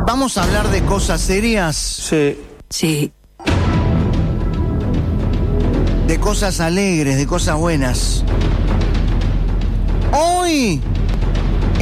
¿Vamos a hablar de cosas serias? Sí. Sí. De cosas alegres, de cosas buenas. Hoy